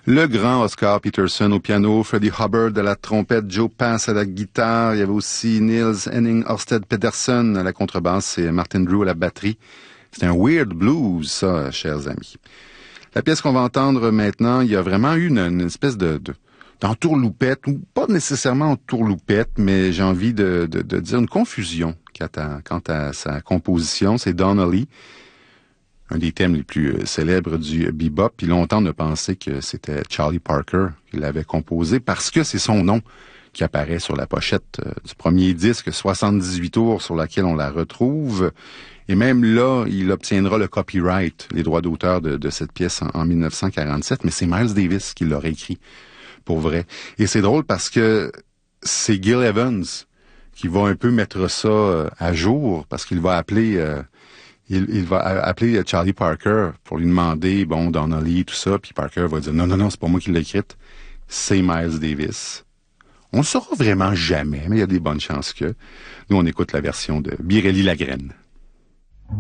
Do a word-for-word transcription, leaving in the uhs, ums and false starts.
Le grand Oscar Peterson au piano, Freddie Hubbard à la trompette, Joe Pass à la guitare. Il y avait aussi Niels Henning Ørsted Pedersen à la contrebasse et Martin Drew à la batterie. C'est un weird blues, ça, chers amis. La pièce qu'on va entendre maintenant, il y a vraiment eu une, une espèce de, de d'entourloupette, ou pas nécessairement entourloupette, mais j'ai envie de, de, de dire une confusion quant à, quant à sa composition. C'est Donnelly, un des thèmes les plus euh, célèbres du bebop. Puis longtemps, on a pensé que c'était Charlie Parker qui l'avait composé parce que c'est son nom qui apparaît sur la pochette euh, du premier disque, soixante-dix-huit tours, sur laquelle on la retrouve. Et même là, il obtiendra le copyright, les droits d'auteur de, de cette pièce en, en mille neuf cent quarante-sept, mais c'est Miles Davis qui l'aurait écrit, pour vrai. Et c'est drôle parce que c'est Gil Evans qui va un peu mettre ça euh, à jour, parce qu'il va appeler... Euh, Il, il va appeler Charlie Parker pour lui demander, bon, Donnelly, tout ça, puis Parker va dire, non, non, non, c'est pas moi qui l'ai écrite, c'est Miles Davis. On ne saura vraiment jamais, mais il y a des bonnes chances que. Nous, on écoute la version de Birelli Lagraine.